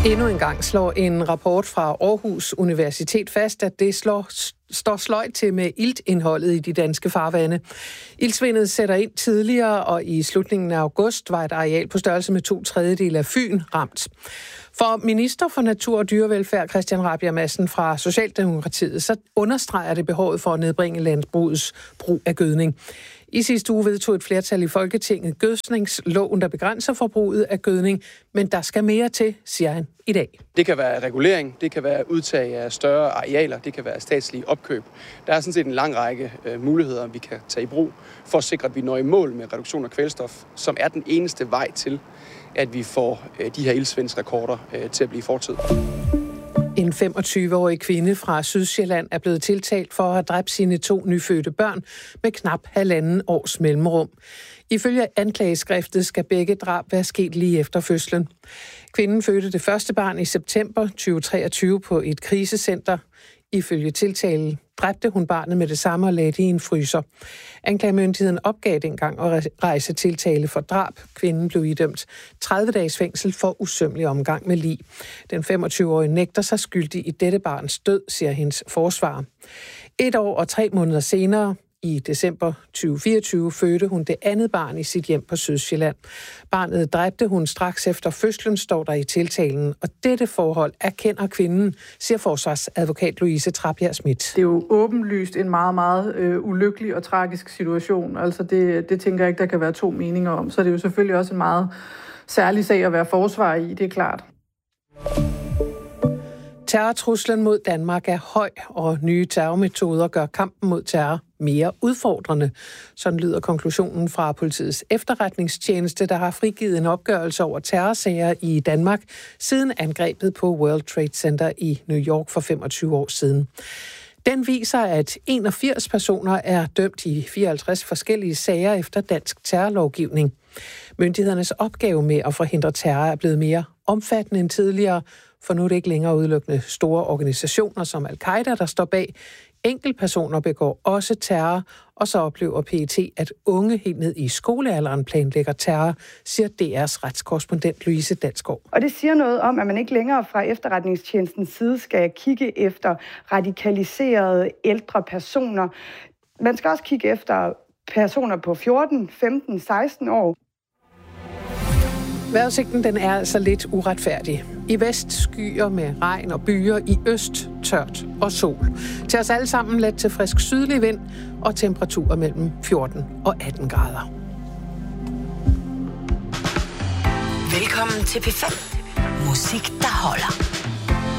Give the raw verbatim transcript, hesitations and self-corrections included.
Endnu en gang slår en rapport fra Aarhus Universitet fast, at det slår, står sløjt til med iltindholdet i de danske farvande. Iltsvindet sætter ind tidligere, og i slutningen af august var et areal på størrelse med to tredjedele af Fyn ramt. For minister for natur og dyrevelfærd, Christian Rabjerg Madsen fra Socialdemokratiet, så understreger det behovet for at nedbringe landbrugets brug af gødning. I sidste uge vedtog et flertal i Folketinget gødningsloven, der begrænser forbruget af gødning, men der skal mere til, siger han i dag. Det kan være regulering, det kan være udtag af større arealer, det kan være statslige opkøb. Der er sådan set en lang række øh, muligheder, vi kan tage i brug for at sikre, at vi når i mål med reduktion af kvælstof, som er den eneste vej til, at vi får øh, de her iltsvindsrekorder øh, til at blive fortid. En femogtyve-årig kvinde fra Sydsjælland er blevet tiltalt for at have dræbt sine to nyfødte børn med knap halvanden års mellemrum. Ifølge anklageskriftet skal begge drab være sket lige efter fødslen. Kvinden fødte det første barn i september tyve treogtyve på et krisecenter. Ifølge tiltalen dræbte hun barnet med det samme og lagde det i en fryser. Anklagemyndigheden opgav dengang at rejse tiltale for drab. Kvinden blev idømt tredive dages fængsel for usømmelig omgang med lig. Den femogtyve-årige nægter sig skyldig i dette barns død, siger hendes forsvarer. Et år og tre måneder senere, i december tyve fireogtyve, fødte hun det andet barn i sit hjem på Sydsjælland. Barnet dræbte hun straks efter fødslen, står der i tiltalen, og dette forhold erkender kvinden, siger forsvarsadvokat Louise Trabjerg Schmidt. Det er jo åbenlyst en meget, meget øh, ulykkelig og tragisk situation. Altså det, det tænker jeg ikke, der kan være to meninger om. Så det er jo selvfølgelig også en meget særlig sag at være forsvar i, det er klart. Terrortruslen mod Danmark er høj, og nye terrormetoder gør kampen mod terror mere udfordrende. Sådan lyder konklusionen fra politiets efterretningstjeneste, der har frigivet en opgørelse over terrorsager i Danmark siden angrebet på World Trade Center i New York for femogtyve år siden. Den viser, at enogfirs personer er dømt i fireoghalvtreds forskellige sager efter dansk terrorlovgivning. Myndighedernes opgave med at forhindre terror er blevet mere omfattende end tidligere, for nu er det ikke længere udelukkende store organisationer som Al-Qaida, der står bag. Enkeltpersoner begår også terror, og så oplever P E T, at unge helt ned i skolealderen planlægger terror, siger D R's retskorrespondent Louise Dalsgaard. Og det siger noget om, at man ikke længere fra efterretningstjenestens side skal kigge efter radikaliserede ældre personer. Man skal også kigge efter personer på fjorten, femten, seksten år. Vejrudsigten den er altså lidt uretfærdig. I vest skyer med regn og byer, i øst tørt og sol. Til os alle sammen let til frisk sydlig vind og temperaturer mellem fjorten og atten grader. Velkommen til P fem. Musik, der holder.